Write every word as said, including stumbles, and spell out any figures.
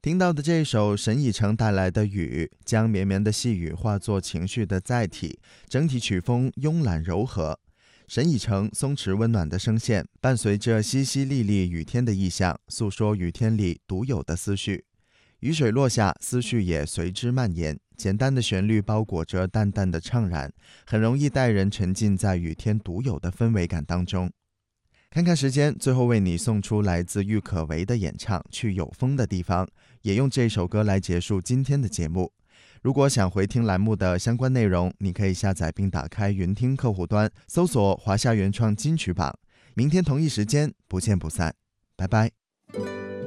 听到的这一首沈以诚带来的雨，将绵绵的细雨化作情绪的载体，整体曲风慵懒柔和。沈以诚松弛温暖的声线，伴随着淅淅沥沥雨天的意象，诉说雨天里独有的思绪。雨水落下，思绪也随之蔓延，简单的旋律包裹着淡淡的怅然，很容易带人沉浸在雨天独有的氛围感当中。看看时间，最后为你送出来自郁可唯的演唱《去有风的地方》，也用这首歌来结束今天的节目。如果想回听栏目的相关内容，你可以下载并打开云听客户端，搜索华夏原创金曲榜。明天同一时间不见不散，拜拜。